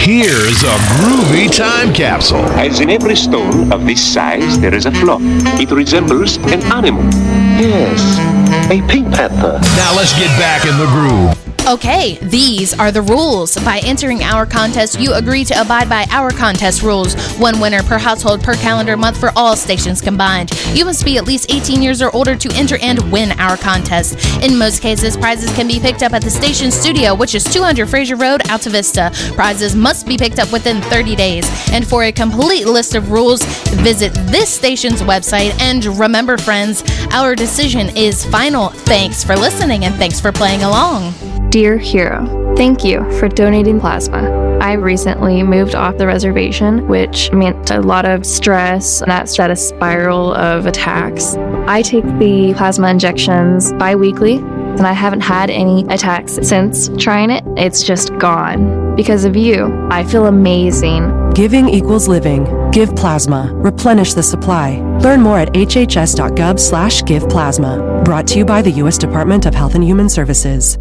Here's a groovy time capsule. As in every stone of this size, there is a flaw. It resembles an animal. Yes, a pink panther. Now let's get back in the groove. Okay, these are the rules. By entering our contest, you agree to abide by our contest rules. One winner per household per calendar month for all stations combined. You must be at least 18 years or older to enter and win our contest. In most cases, prizes can be picked up at the station studio, which is 200 Fraser Road, Alta Vista. Prizes must be picked up within 30 days. And for a complete list of rules, visit this station's website. And remember, friends, our decision is final. Thanks for listening and thanks for playing along. Dear Hero, thank you for donating plasma. I recently moved off the reservation, which meant a lot of stress, and that set a spiral of attacks. I take the plasma injections bi-weekly, and I haven't had any attacks since trying it. It's just gone. Because of you, I feel amazing. Giving equals living. Give plasma. Replenish the supply. Learn more at hhs.gov/giveplasma. Brought to you by the U.S. Department of Health and Human Services.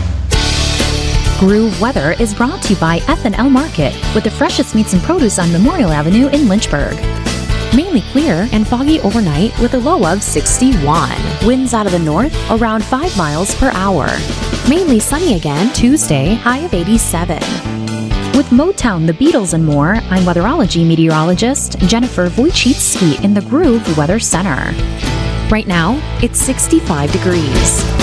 Groove Weather is brought to you by F&L Market, with the freshest meats and produce on Memorial Avenue in Lynchburg. Mainly clear and foggy overnight with a low of 61. Winds out of the north around 5 miles per hour. Mainly sunny again Tuesday, high of 87. With Motown, the Beatles, and more, I'm weatherology meteorologist Jennifer Wojcicki in the Groove Weather Center. Right now, it's 65 degrees.